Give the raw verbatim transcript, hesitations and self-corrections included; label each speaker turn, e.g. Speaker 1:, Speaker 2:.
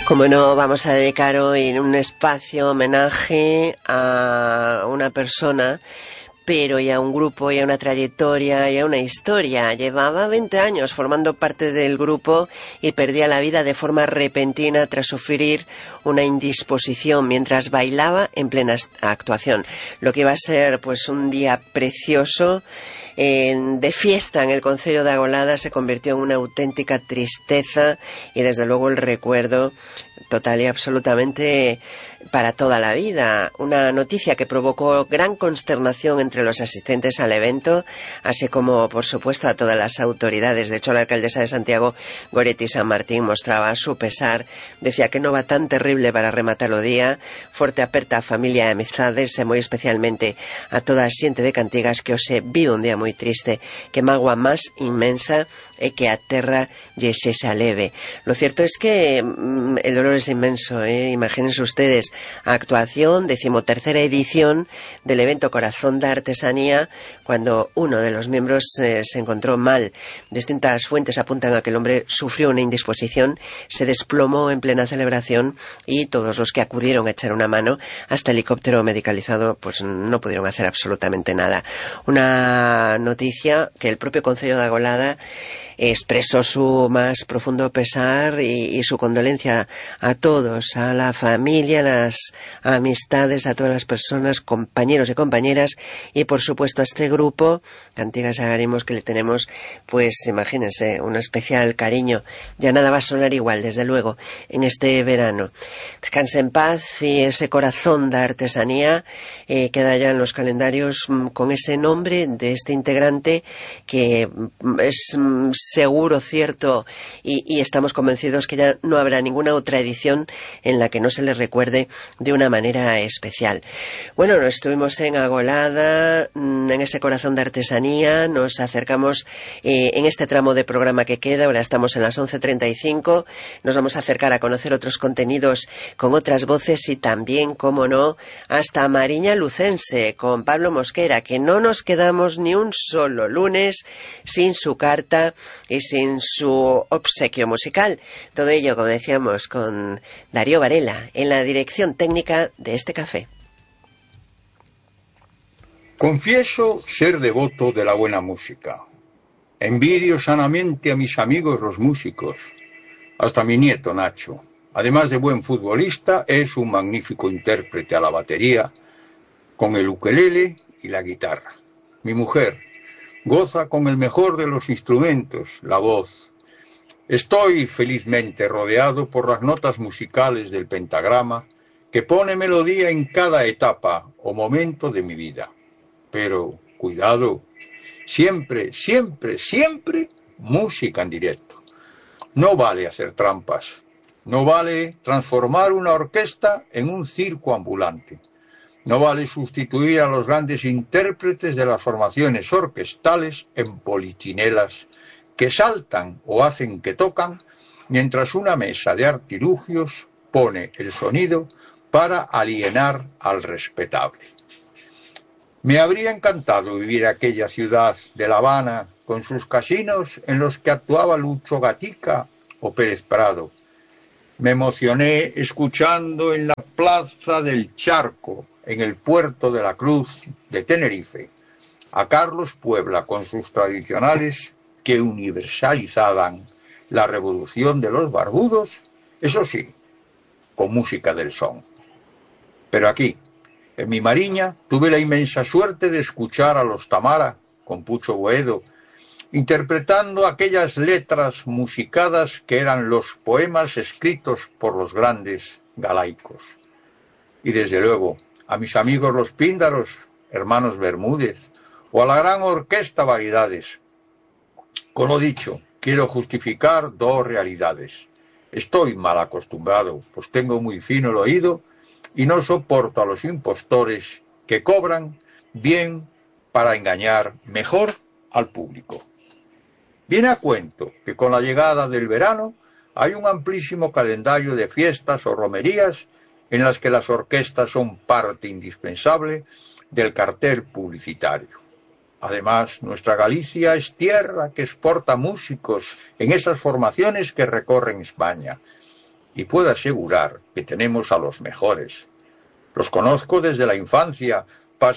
Speaker 1: Como no, vamos a dedicar hoy un espacio homenaje a una persona, pero y a un grupo, y a una trayectoria, y a una historia. Llevaba veinte años formando parte del grupo y perdía la vida de forma repentina tras sufrir una indisposición mientras bailaba en plena actuación. Lo que iba a ser pues un día precioso eh, de fiesta en el concello de Agolada se convirtió en una auténtica tristeza y desde luego el recuerdo total y absolutamente para toda la vida. Una noticia que provocó gran consternación entre los asistentes al evento, así como, por supuesto, a todas las autoridades. De hecho, la alcaldesa de Santiago, Goretti San Martín, mostraba su pesar. Decía que no va tan terrible para rematar o día. Forte aperta a familia e amistades, e moi especialmente a toda a xente de Cantigas que hoxe vive un día moi triste, que magua máis inmensa e que a terra lle sexa leve. Lo cierto es que mmm, el dolor es inmenso, ¿eh? Imagínense ustedes, actuación, decimotercera edición del evento Corazón da Artesanía, cuando uno de los miembros eh, se encontró mal. Distintas fuentes apuntan a que el hombre sufrió una indisposición, se desplomó en plena celebración y todos los que acudieron a echar una mano, hasta helicóptero medicalizado, pues no pudieron hacer absolutamente nada. Una noticia que el propio Concello de Agolada expresó su más profundo pesar y, y su condolencia a todos, a la familia, a las amistades, a todas las personas, compañeros y compañeras, y por supuesto a este grupo, Cantigas Agarimos, que le tenemos, pues imagínense, un especial cariño. Ya nada va a sonar igual, desde luego, en este verano. Descanse en paz, y ese Corazón da Artesanía eh, queda ya en los calendarios mm, con ese nombre de este integrante que mm, es mm, seguro, cierto, y, y estamos convencidos que ya no habrá ninguna otra edición en la que no se le recuerde de una manera especial. Bueno, estuvimos en Agolada, en ese Corazón de Artesanía, nos acercamos eh, en este tramo de programa que queda, ahora estamos en las once treinta y cinco, nos vamos a acercar a conocer otros contenidos con otras voces y también, como no, hasta Mariña Lucense con Pablo Mosquera, que no nos quedamos ni un solo lunes sin su carta y sin su obsequio musical. Todo ello, como decíamos, con Darío Varela en la dirección técnica de este café.
Speaker 2: Confieso ser devoto de la buena música. Envidio sanamente a mis amigos los músicos. Hasta mi nieto Nacho, además de buen futbolista, es un magnífico intérprete a la batería, con el ukelele y la guitarra. Mi mujer goza con el mejor de los instrumentos, la voz. Estoy felizmente rodeado por las notas musicales del pentagrama, que pone melodía en cada etapa o momento de mi vida. Pero, cuidado, siempre, siempre, siempre música en directo. No vale hacer trampas, no vale transformar una orquesta en un circo ambulante. No vale sustituir a los grandes intérpretes de las formaciones orquestales en polichinelas que saltan o hacen que tocan, mientras una mesa de artilugios pone el sonido para alienar al respetable. Me habría encantado vivir aquella ciudad de La Habana con sus casinos en los que actuaba Lucho Gatica o Pérez Prado. Me emocioné escuchando en la Plaza del Charco, en el puerto de la Cruz de Tenerife, a Carlos Puebla con sus tradicionales que universalizaban la revolución de los barbudos, eso sí, con música del son. Pero aquí, en mi Mariña, tuve la inmensa suerte de escuchar a los Tamara, con Pucho Boedo, interpretando aquellas letras musicadas que eran los poemas escritos por los grandes galaicos. Y desde luego, a mis amigos los Píndaros, hermanos Bermúdez, o a la gran orquesta Variedades. Con lo dicho, quiero justificar dos realidades. Estoy mal acostumbrado, pues tengo muy fino el oído y no soporto a los impostores que cobran bien para engañar mejor al público. Viene a cuento que con la llegada del verano hay un amplísimo calendario de fiestas o romerías en las que las orquestas son parte indispensable del cartel publicitario. Además, nuestra Galicia es tierra que exporta músicos en esas formaciones que recorren España. y puedo asegurar que tenemos a los mejores. Los conozco desde la infancia,